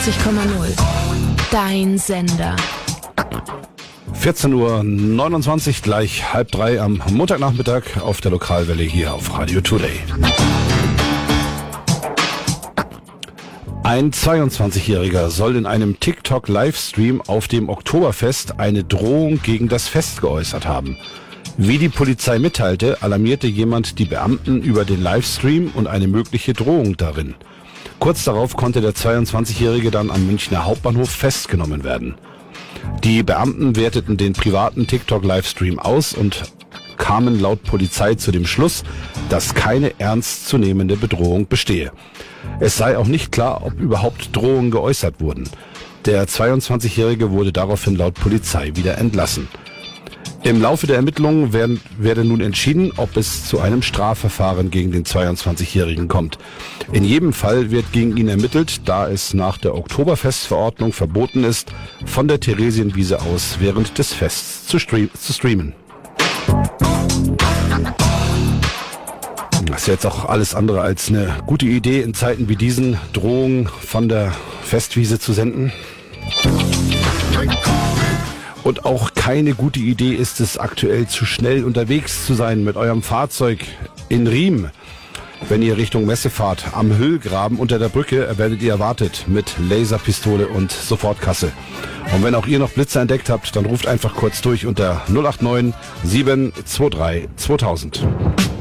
Dein Sender. 14:29 Uhr, gleich 2:30 am Montagnachmittag auf der Lokalwelle hier auf Radio Today. Ein 22-Jähriger soll in einem TikTok-Livestream auf dem Oktoberfest eine Drohung gegen das Fest geäußert haben. Wie die Polizei mitteilte, alarmierte jemand die Beamten über den Livestream und eine mögliche Drohung darin. Kurz darauf konnte der 22-Jährige dann am Münchner Hauptbahnhof festgenommen werden. Die Beamten werteten den privaten TikTok-Livestream aus und kamen laut Polizei zu dem Schluss, dass keine ernstzunehmende Bedrohung bestehe. Es sei auch nicht klar, ob überhaupt Drohungen geäußert wurden. Der 22-Jährige wurde daraufhin laut Polizei wieder entlassen. Im Laufe der Ermittlungen werde nun entschieden, ob es zu einem Strafverfahren gegen den 22-Jährigen kommt. In jedem Fall wird gegen ihn ermittelt, da es nach der Oktoberfestverordnung verboten ist, von der Theresienwiese aus während des Fests zu streamen. Das ist jetzt auch alles andere als eine gute Idee, in Zeiten wie diesen Drohungen von der Festwiese zu senden. Und auch keine gute Idee ist es, aktuell zu schnell unterwegs zu sein mit eurem Fahrzeug in Riem. Wenn ihr Richtung Messe fahrt, am Hüllgraben unter der Brücke werdet ihr erwartet mit Laserpistole und Sofortkasse. Und wenn auch ihr noch Blitzer entdeckt habt, dann ruft einfach kurz durch unter 089 723 2000.